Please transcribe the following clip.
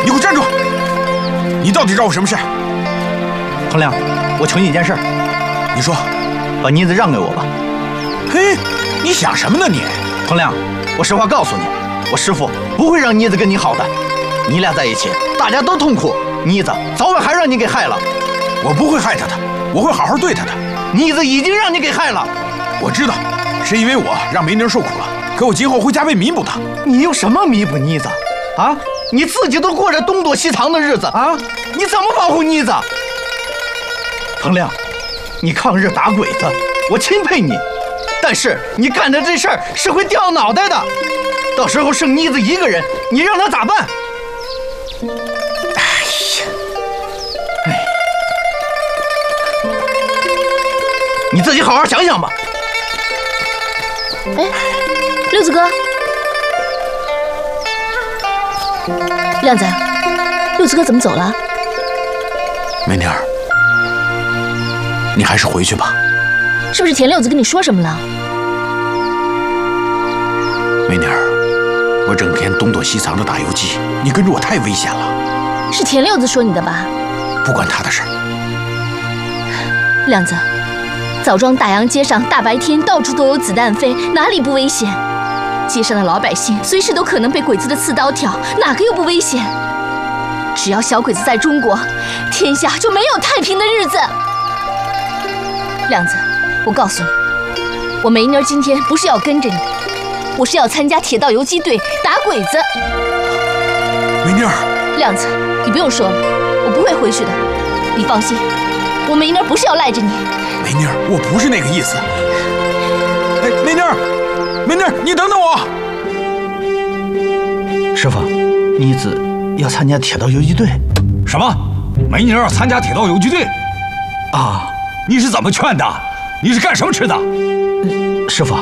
你给我站住！你到底找我什么事？ 彭亮，我求你一件事， 你说， 把妮子让给我吧。 嘿，你想什么呢你？ 彭亮，我实话告诉你，我师父不会让妮子跟你好的。你俩在一起，大家都痛苦。妮子早晚还让你给害了。 我不会害她的，我会好好对她的。 妮子已经让你给害了。 我知道，是因为我让梅宁受苦了，可我今后会加倍弥补她。 你用什么弥补妮子？啊，你自己都过着东躲西藏的日子啊，你怎么保护妮子？彭亮，你抗日打鬼子，我钦佩你，但是你干的这事儿是会掉脑袋的。到时候剩妮子一个人，你让她咋办？你自己好好想想吧。 哎，六子哥，亮子，六子哥怎么走了？ 梅宁儿，你还是回去吧。 是不是田六子跟你说什么了？ 梅宁儿，我整天东躲西藏的打游击，你跟着我太危险了。 是田六子说你的吧？ 不关他的事儿。 亮子，枣庄大洋街上大白天到处都有子弹飞，哪里不危险？街上的老百姓随时都可能被鬼子的刺刀挑，哪个又不危险？只要小鬼子在中国，天下就没有太平的日子。亮子，我告诉你，我梅妮儿今天不是要跟着你，我是要参加铁道游击队打鬼子。 梅妮儿， 亮子，你不用说了，我不会回去的，你放心，我梅妮儿不是要赖着你。 梅妮儿，我不是那个意思。哎，梅妮儿，梅妮儿，你等等我。 师傅，妮子要参加铁道游击队。 什么？梅妮儿要参加铁道游击队？ 啊， 你是怎么劝的？你是干什么吃的？ 师傅。